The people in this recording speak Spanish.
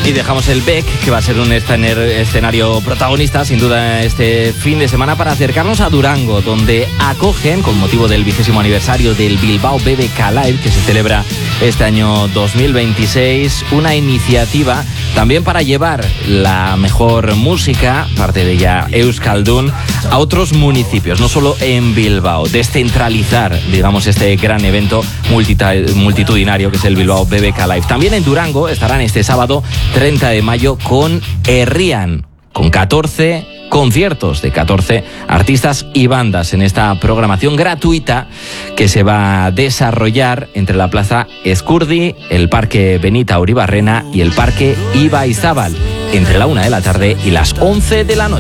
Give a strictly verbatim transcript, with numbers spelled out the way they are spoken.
Y dejamos el B E C, que va a ser un escenario protagonista, sin duda, este fin de semana, para acercarnos a Durango, donde acogen, con motivo del vigésimo aniversario del Bilbao B B K Live, que se celebra este año dos mil veintiséis, una iniciativa también para llevar la mejor música, parte de ella euskaldun, a otros municipios, no solo en Bilbao. Descentralizar, digamos, este gran evento multitudinario que es el Bilbao B B K Live. También en Durango estarán este sábado treinta de mayo con Herrian, con catorce conciertos de catorce artistas y bandas en esta programación gratuita que se va a desarrollar entre la Plaza Ezcurdi, el Parque Benita Uribarrena y el Parque Ibaizábal, entre la una de la tarde y las once de la noche.